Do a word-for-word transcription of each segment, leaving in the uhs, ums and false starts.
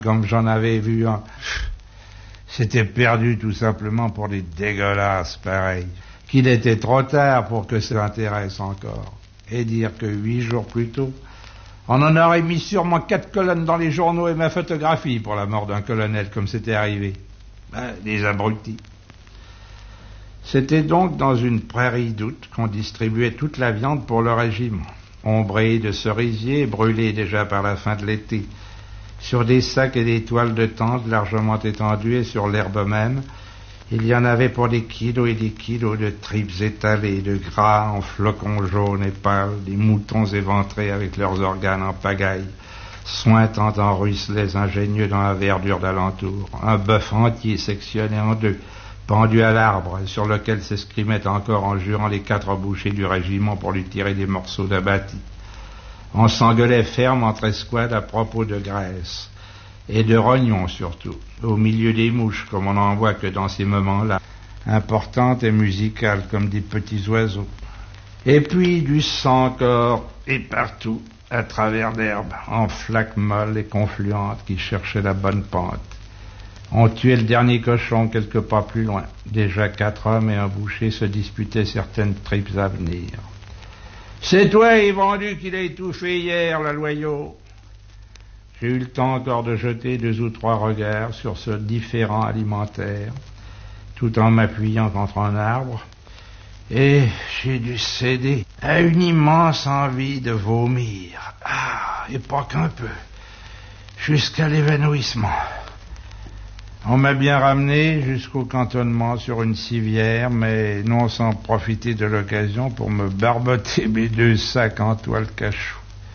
Comme j'en avais vu un, c'était perdu tout simplement pour des dégueulasses pareils. Qu'il était trop tard pour que ça intéresse encore. Et dire que huit jours plus tôt, on en aurait mis sûrement quatre colonnes dans les journaux et ma photographie pour la mort d'un colonel comme c'était arrivé. Ben, des abrutis. C'était donc dans une prairie d'août qu'on distribuait toute la viande pour le régiment, ombrée de cerisiers, brûlée déjà par la fin de l'été, sur des sacs et des toiles de tente largement étendues et sur l'herbe même. Il y en avait pour des kilos et des kilos de tripes étalées, de gras en flocons jaunes et pâles, des moutons éventrés avec leurs organes en pagaille, sointant en ruisselets ingénieux dans la verdure d'alentour, un bœuf entier sectionné en deux, pendu à l'arbre, sur lequel s'escrimaient encore en jurant les quatre bouchers du régiment pour lui tirer des morceaux d'abattis. On s'engueulait ferme entre escouades à propos de graisse, et de rognons surtout, au milieu des mouches, comme on n'en voit que dans ces moments-là, importantes et musicales comme des petits oiseaux. Et puis du sang encore, et partout, à travers l'herbe, en flaques molles et confluentes qui cherchaient la bonne pente. On tuait le dernier cochon quelque pas plus loin. Déjà quatre hommes et un boucher se disputaient certaines tripes à venir. « C'est toi, Yvandu, qui l'a étouffé hier, la Loyau !» J'ai eu le temps encore de jeter deux ou trois regards sur ce différend alimentaire, tout en m'appuyant contre un arbre, et j'ai dû céder à une immense envie de vomir. Ah, et pas qu'un peu, jusqu'à l'évanouissement. On m'a bien ramené jusqu'au cantonnement sur une civière, mais non sans profiter de l'occasion pour me barboter mes deux sacs en toile cachou.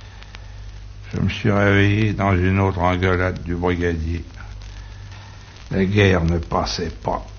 Je me suis réveillé dans une autre engueulade du brigadier. La guerre ne passait pas.